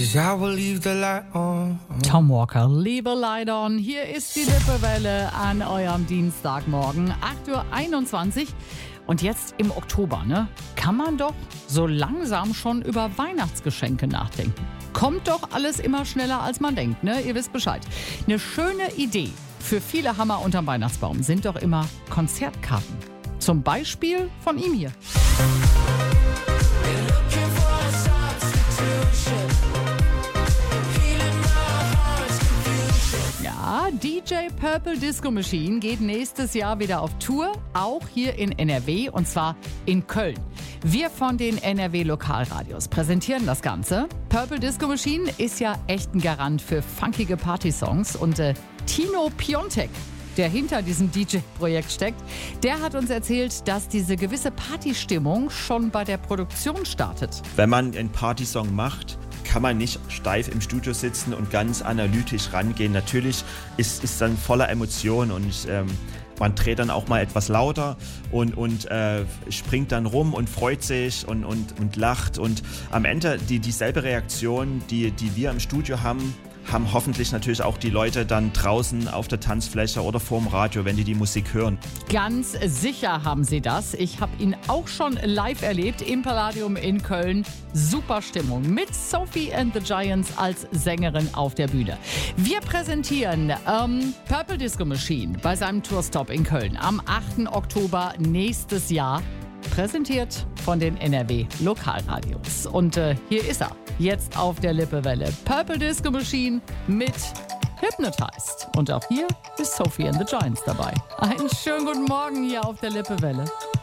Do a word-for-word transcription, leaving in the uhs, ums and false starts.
'cause I will leave the light on. Tom Walker, Leave a Light On. Hier ist die Lippewelle an eurem Dienstagmorgen, acht Uhr einundzwanzig. Und jetzt im Oktober, ne, kann man doch so langsam schon über Weihnachtsgeschenke nachdenken. Kommt doch alles immer schneller, als man denkt, ne? Ihr wisst Bescheid. Eine schöne Idee für viele Hammer unterm Weihnachtsbaum sind doch immer Konzertkarten. Zum Beispiel von ihm hier. Ja, D J Purple Disco Machine geht nächstes Jahr wieder auf Tour, auch hier in N R W und zwar in Köln. Wir von den N R W Lokalradios präsentieren das Ganze. Purple Disco Machine ist ja echt ein Garant für funkige Partysongs und äh, Tino Piontek, der hinter diesem D J-Projekt steckt, der hat uns erzählt, dass diese gewisse Partystimmung schon bei der Produktion startet. Wenn man einen Partysong macht, kann man nicht steif im Studio sitzen und ganz analytisch rangehen. Natürlich ist es dann voller Emotionen und ähm, man dreht dann auch mal etwas lauter und, und äh, springt dann rum und freut sich und, und, und lacht. Und am Ende die, dieselbe Reaktion, die, die wir im Studio haben, haben hoffentlich natürlich auch die Leute dann draußen auf der Tanzfläche oder vorm Radio, wenn die die Musik hören. Ganz sicher haben sie das. Ich habe ihn auch schon live erlebt im Palladium in Köln. Super Stimmung mit Sophie and the Giants als Sängerin auf der Bühne. Wir präsentieren ähm, Purple Disco Machine bei seinem Tourstop in Köln am achten Oktober nächstes Jahr. Präsentiert von den N R W Lokalradios. Und äh, hier ist er, jetzt auf der Lippewelle. Purple Disco Machine mit Hypnotized. Und auch hier ist Sophie and the Giants dabei. Einen schönen guten Morgen hier auf der Lippewelle.